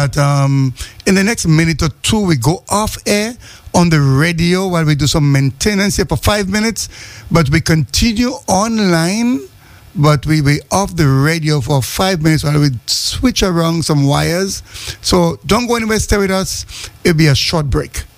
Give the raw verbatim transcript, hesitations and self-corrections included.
that um, in the next minute or two, we go off air on the radio while we do some maintenance here for five minutes. But we continue online, but we be off the radio for five minutes while we switch around some wires. So don't go anywhere, stay with us. It'll be a short break.